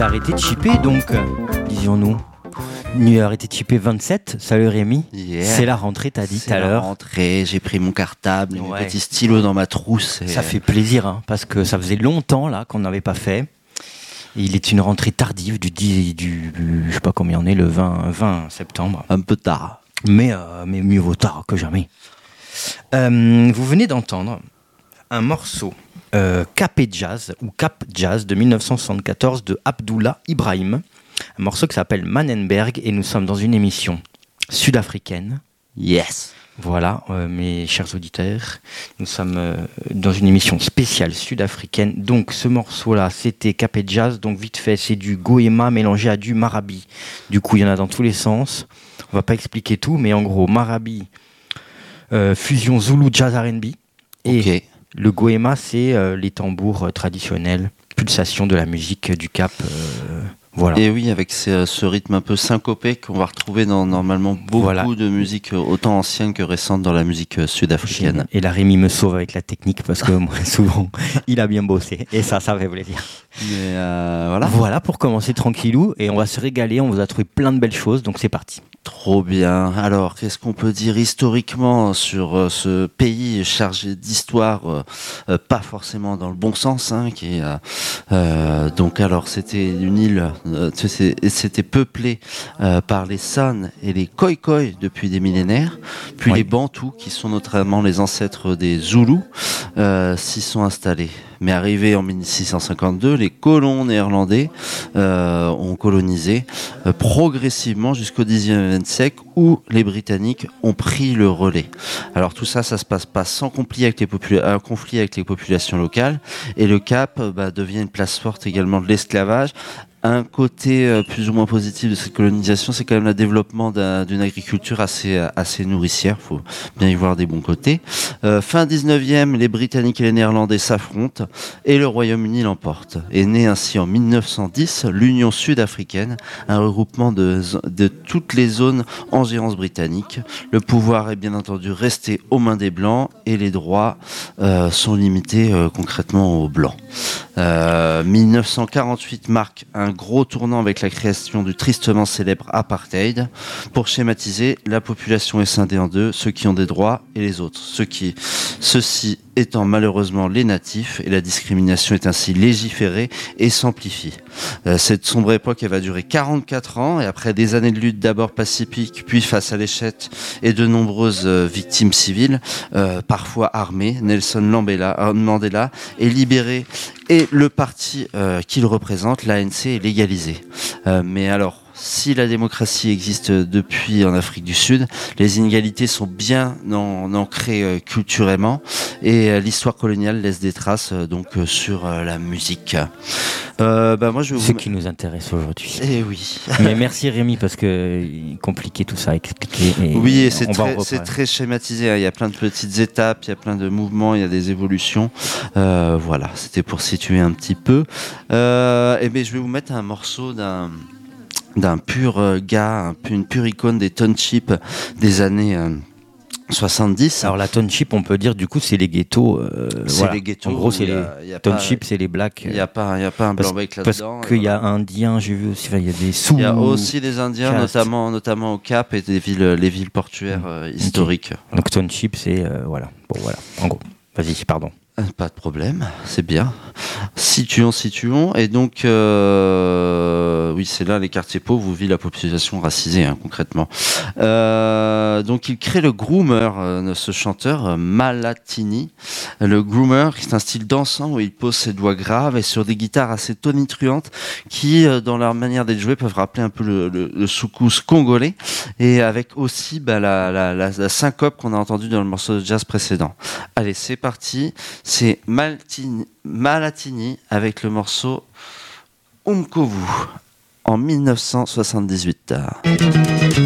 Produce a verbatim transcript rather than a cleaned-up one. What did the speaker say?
s'est arrêté de chipper, donc, euh, disions-nous. Il a arrêté de chipper vingt-sept. Salut Rémi. Yeah. C'est la rentrée, t'as dit tout à l'heure. C'est la rentrée, j'ai pris mon cartable, ouais. mes petits stylos dans ma trousse. Et... Ça fait plaisir, hein, parce que ça faisait longtemps là qu'on n'avait pas fait. Et il est une rentrée tardive du dix, du, je sais pas combien on est, le vingt, vingt septembre. Un peu tard. Mais, euh, mais mieux vaut tard que jamais. Euh, vous venez d'entendre un morceau euh, Capé Jazz ou Cap Jazz de dix-neuf cent soixante-quatorze de Abdullah Ibrahim. Un morceau qui s'appelle Manenberg et nous sommes dans une émission sud-africaine. Yes. Voilà, euh, mes chers auditeurs, nous sommes euh, dans une émission spéciale sud-africaine. Donc ce morceau-là, c'était Capé Jazz. Donc vite fait, c'est du goéma mélangé à du marabi. Du coup, il y en a dans tous les sens. On va pas expliquer tout, mais en gros, marabi, euh, fusion Zulu Jazz R and B. Et okay. Le goéma, c'est euh, les tambours euh, traditionnels, pulsation de la musique du Cap. Euh, Voilà. Et oui, avec ce, ce rythme un peu syncopé qu'on va retrouver dans normalement beaucoup voilà. de musique autant ancienne que récente dans la musique sud-africaine. Et là, Rémi me sauve avec la technique parce que moi, souvent, il a bien bossé. Et ça, ça fait plaisir. Mais euh, voilà. Voilà pour commencer tranquillou. Et on va se régaler. On vous a trouvé plein de belles choses. Donc c'est parti. Trop bien. Alors, qu'est-ce qu'on peut dire historiquement sur euh, ce pays chargé d'histoire, euh, euh, pas forcément dans le bon sens, hein, qui est, euh, euh, donc alors c'était une île, euh, c'était peuplé euh, par les San et les Khoikhoi depuis des millénaires, puis oui. les Bantous qui sont notamment les ancêtres des Zoulous euh, s'y sont installés. Mais arrivé en mille six cent cinquante-deux, les colons néerlandais euh, ont colonisé euh, progressivement jusqu'au dix-neuvième siècle où les Britanniques ont pris le relais. Alors tout ça, ça se passe pas sans conflit avec les, popula- conflit avec les populations locales et le Cap bah, devient une place forte également de l'esclavage. Un côté euh, plus ou moins positif de cette colonisation, c'est quand même le développement d'un, d'une agriculture assez, assez nourricière. Il faut bien y voir des bons côtés. Euh, fin dix-neuvième, les Britanniques et les Néerlandais s'affrontent et le Royaume-Uni l'emporte. Est née ainsi en mille neuf cent dix l'Union sud-africaine, un regroupement de, de toutes les zones en gérance britannique. Le pouvoir est bien entendu resté aux mains des Blancs et les droits euh, sont limités euh, concrètement aux Blancs. Euh, mille neuf cent quarante-huit marque un gros tournant avec la création du tristement célèbre apartheid. Pour schématiser, la population est scindée en deux, ceux qui ont des droits et les autres. Ceux qui, ceux-ci étant malheureusement les natifs, et la discrimination est ainsi légiférée et s'amplifie. Euh, cette sombre époque, elle va durer quarante-quatre ans, et après des années de lutte d'abord pacifique, puis face à l'échec et de nombreuses euh, victimes civiles, euh, parfois armées, Nelson Mandela, euh, Mandela est libéré et le parti euh, qu'il représente, l'A N C, est légalisé. Euh, mais alors, si la démocratie existe depuis en Afrique du Sud, les inégalités sont bien en, ancrées euh, culturellement et euh, l'histoire coloniale laisse des traces euh, donc euh, sur euh, la musique. Euh, bah moi je vais Ce vous... qui nous intéresse aujourd'hui. Eh oui. Mais merci Rémi parce que compliqué tout ça à expliquer. Et oui, et c'est, on très, va c'est très schématisé. Hein. Il y a plein de petites étapes, il y a plein de mouvements, il y a des évolutions. Euh, voilà, c'était pour situer un petit peu. Euh, et bien je vais vous mettre un morceau d'un d'un pur euh, gars, un, une pure icône des townships des années euh, soixante-dix. Alors la township, on peut dire du coup c'est les ghettos. Euh, c'est voilà. les ghettos. En gros c'est les townships, c'est les blacks. Il n'y a pas, il y a pas un blanc bec là-dedans. Parce qu'il y a indiens, j'ai vu aussi, il y a des sous. Il y a aussi des indiens, castes. notamment, notamment au Cap et des villes, les villes portuaires euh, historiques. Okay. Donc township, c'est euh, voilà. Bon voilà. En gros. Vas-y, pardon. Pas de problème, c'est bien. Situons, situons. Et donc, euh, oui, c'est là les quartiers pauvres où vit la population racisée, hein, concrètement. Euh, donc, il crée le groomer, euh, ce chanteur, euh, Malatini. Le groomer, c'est un style dansant où il pose ses doigts graves et sur des guitares assez tonitruantes qui, euh, dans leur manière d'être jouées, peuvent rappeler un peu le, le, le soukous congolais et avec aussi bah, la, la, la, la syncope qu'on a entendue dans le morceau de jazz précédent. Allez, c'est parti. C'est Maltini, Malatini avec le morceau Umkovu en mille neuf cent soixante-dix-huit.